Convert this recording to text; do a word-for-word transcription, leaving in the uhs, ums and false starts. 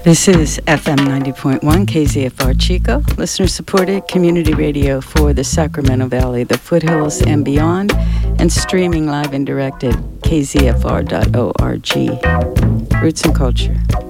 This is F M ninety point one K Z F R Chico, listener-supported community radio for the Sacramento Valley, the foothills, and beyond, and streaming live and direct at k z f r dot org. Roots and culture.